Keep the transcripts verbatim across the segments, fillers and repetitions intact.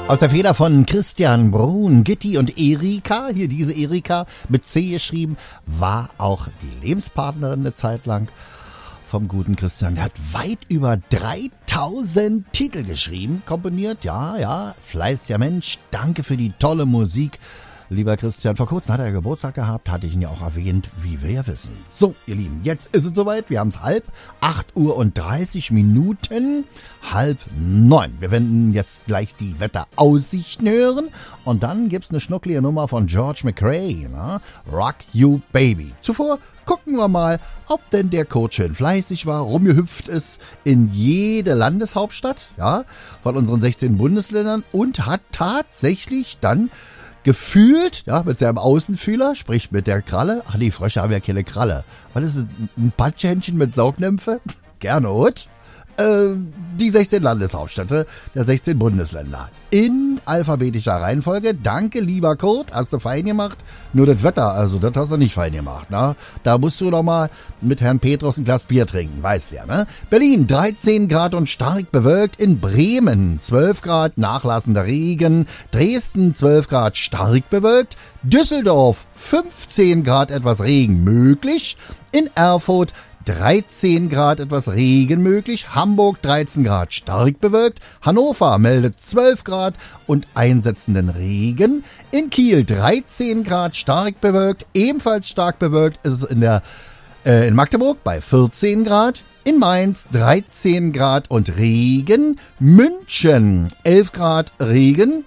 Aus der Feder von Christian Brun, Gitti und Erika, hier diese Erika mit C geschrieben, war auch die Lebenspartnerin eine Zeit lang vom guten Christian. Der hat weit über dreitausend Titel geschrieben, komponiert, ja, ja, fleißiger Mensch, danke für die tolle Musik. Lieber Christian, vor kurzem hat er Geburtstag gehabt, hatte ich ihn ja auch erwähnt, wie wir ja wissen. So, ihr Lieben, jetzt ist es soweit. Wir haben es halb, acht Uhr und dreißig Minuten, halb neun. Wir werden jetzt gleich die Wetteraussichten hören und dann gibt's eine schnucklige Nummer von George McRae, ne? Rock You Baby. Zuvor gucken wir mal, ob denn der Coach schön fleißig war, rumgehüpft ist in jede Landeshauptstadt, ja, von unseren sechzehn Bundesländern und hat tatsächlich dann gefühlt, ja, mit seinem Außenfühler, sprich mit der Kralle. Ach nee, Frösche haben ja keine Kralle. Was ist es, ein Patschhändchen mit Saugnämpfe? Gerne, und? Äh, die sechzehn Landeshauptstädte der sechzehn Bundesländer. In alphabetischer Reihenfolge. Danke, lieber Kurt, hast du fein gemacht. Nur das Wetter, also das hast du nicht fein gemacht, na? Da musst du noch mal mit Herrn Petrus ein Glas Bier trinken, weißt ja, ne? Berlin, dreizehn Grad und stark bewölkt. In Bremen, zwölf Grad, nachlassender Regen. Dresden, zwölf Grad, stark bewölkt. Düsseldorf, fünfzehn Grad, etwas Regen möglich. In Erfurt, dreizehn Grad, etwas Regen möglich. Hamburg dreizehn Grad, stark bewölkt. Hannover meldet zwölf Grad und einsetzenden Regen. In Kiel dreizehn Grad, stark bewölkt. Ebenfalls stark bewölkt ist es in der äh, in Magdeburg bei vierzehn Grad. In Mainz dreizehn Grad und Regen. München elf Grad, Regen.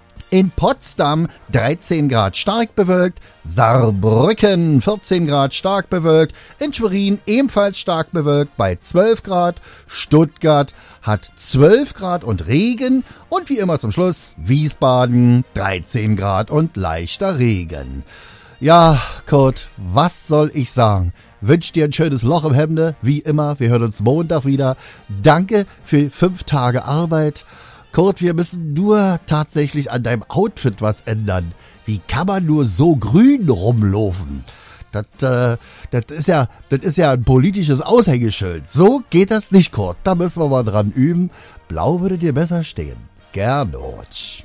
In Potsdam dreizehn Grad, stark bewölkt. Saarbrücken vierzehn Grad, stark bewölkt. In Schwerin ebenfalls stark bewölkt bei zwölf Grad. Stuttgart hat zwölf Grad und Regen. Und wie immer zum Schluss Wiesbaden dreizehn Grad und leichter Regen. Ja, Kurt, was soll ich sagen? Wünsch dir ein schönes Loch im Hemde. Wie immer, wir hören uns Montag wieder. Danke für fünf Tage Arbeit. Kurt, wir müssen nur tatsächlich an deinem Outfit was ändern. Wie kann man nur so grün rumlaufen? Das, äh, das ist ja, das ist ja ein politisches Aushängeschild. So geht das nicht, Kurt. Da müssen wir mal dran üben. Blau würde dir besser stehen. Gernot.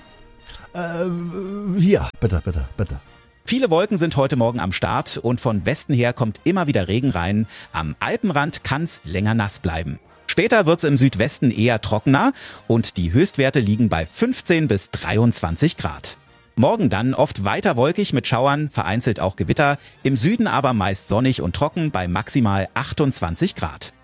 Äh, hier, bitte, bitte, bitte. Viele Wolken sind heute Morgen am Start und von Westen her kommt immer wieder Regen rein. Am Alpenrand kann's länger nass bleiben. Später wird's im Südwesten eher trockener und die Höchstwerte liegen bei fünfzehn bis dreiundzwanzig Grad. Morgen dann oft weiter wolkig mit Schauern, vereinzelt auch Gewitter, im Süden aber meist sonnig und trocken bei maximal achtundzwanzig Grad.